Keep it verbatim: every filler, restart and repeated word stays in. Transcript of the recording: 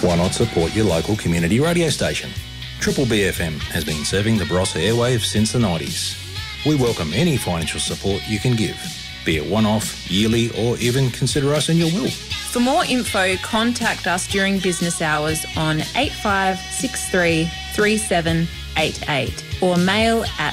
Why not support your local community radio station? Triple B F M has been serving the Barossa airwaves since the nineties. We welcome any financial support you can give, be it one-off, yearly, or even consider us in your will. For more info, contact us during business hours on eight five six three, three seven eight eight or mail at